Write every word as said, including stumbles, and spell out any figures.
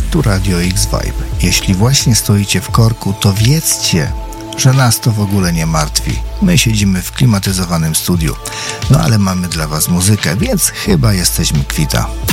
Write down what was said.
tu Radio X-Vibe. Jeśli właśnie stoicie w korku, to wiedzcie, że nas to w ogóle nie martwi. My siedzimy w klimatyzowanym studiu. No ale mamy dla was muzykę, więc chyba jesteśmy kwita.